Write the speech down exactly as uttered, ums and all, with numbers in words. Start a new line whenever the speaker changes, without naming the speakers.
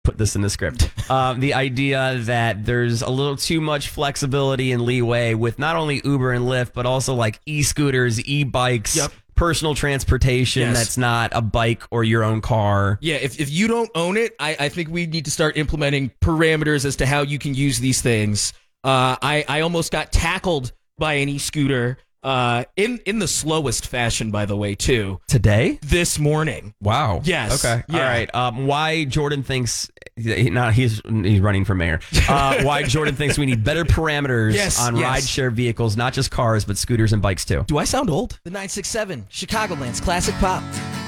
put this in the script. Um, the idea that there's a little too much flexibility and leeway with not only Uber and Lyft, but also like e-scooters, e-bikes,
Yep.
personal transportation
Yes.
that's not a bike or your own car.
Yeah, if, if you don't own it, I, I think we need to start implementing parameters as to how you can use these things. Uh, I, I almost got tackled by an e-scooter uh, in, in the slowest fashion, by the way, too.
Today?
This morning.
Wow.
Yes.
Okay.
Yeah.
All right. Um, why Jordan thinks he, not he's he's running for mayor. Uh, why Jordan thinks we need better parameters
Yes,
on
yes.
rideshare vehicles, not just cars, but scooters and bikes too.
Do I sound old?
The nine six seven, Chicagoland's classic pop.